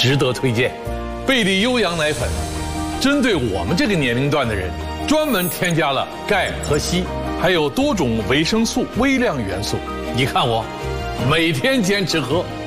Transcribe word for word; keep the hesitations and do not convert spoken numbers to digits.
值得推荐。贝利优羊奶粉，针对我们这个年龄段的人，专门添加了钙和硒，还有多种维生素、微量元素。你看我，每天坚持喝。